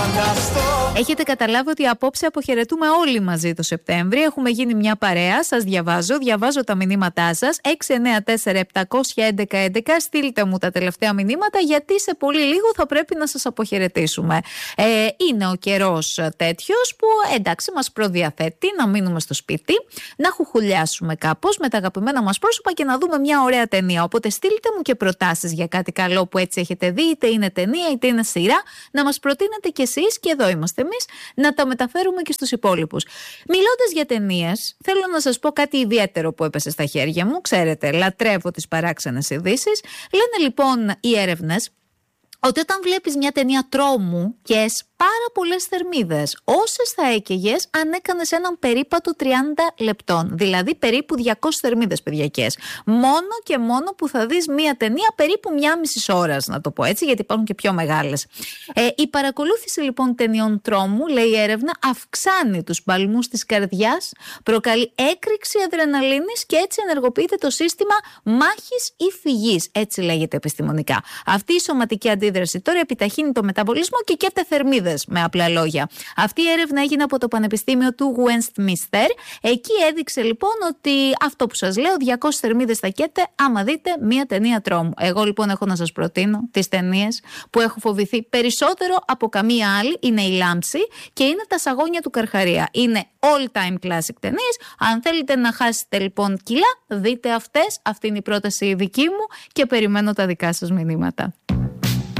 φανταστώ. Έχετε καταλάβει ότι απόψε αποχαιρετούμε όλοι μαζί το Σεπτέμβρη. Έχουμε γίνει μια παρέα. Σας διαβάζω τα μηνύματά σας. 694-711-11. Στείλτε μου τα τελευταία μηνύματα, γιατί σε πολύ λίγο θα πρέπει να σας αποχαιρετήσουμε. Είναι ο καιρός τέτοιος που εντάξει μας προδιαθέτει να μείνουμε στο σπίτι, να χουχουλιάσουμε κάπως με τα αγαπημένα μας πρόσωπα και να δούμε μια ωραία ταινία. Οπότε στείλτε μου και προτάσεις για κάτι καλό που έτσι έχετε δει, είτε είναι ταινία είτε είναι σειρά, να μας προτείνετε κι εσείς, και εδώ είμαστε εμείς, να τα μεταφέρουμε και στους υπόλοιπους. Μιλώντας για ταινίες, θέλω να σας πω κάτι ιδιαίτερο που έπεσε στα χέρια μου. Ξέρετε, λατρεύω τις παράξενες ειδήσεις. Λένε λοιπόν οι έρευνες ότι όταν βλέπεις μια ταινία τρόμου και πάρα πολλές θερμίδες, όσες θα έκαιγες αν έκανες έναν περίπατο 30 λεπτών, δηλαδή περίπου 200 θερμίδες παιδιακές, μόνο και μόνο που θα δεις μια ταινία περίπου 1,5 ώρας, να το πω έτσι, γιατί υπάρχουν και πιο μεγάλες. Η παρακολούθηση λοιπόν ταινιών τρόμου, λέει η έρευνα, αυξάνει τους παλμούς της καρδιάς, προκαλεί έκρηξη αδρεναλίνης και έτσι ενεργοποιείται το σύστημα μάχης ή φυγής, έτσι λέγεται επιστημονικά. Αυτή η σωματική αντίδραση τώρα επιταχύνει το μεταβολισμό και καίτε θερμίδες, με απλά λόγια. Αυτή η έρευνα έγινε από το Πανεπιστήμιο του Westminster. Εκεί έδειξε λοιπόν ότι αυτό που σας λέω, 200 θερμίδες θα καίτε άμα δείτε μία ταινία τρόμου. Εγώ λοιπόν έχω να σας προτείνω τις ταινίες που έχω φοβηθεί περισσότερο από καμία άλλη. Είναι η Λάμψη και είναι τα Σαγόνια του Καρχαρία. Είναι all time classic ταινίες. Αν θέλετε να χάσετε λοιπόν κιλά, δείτε αυτές. Αυτή είναι η πρόταση δική μου και περιμένω τα δικά σας μηνύματα.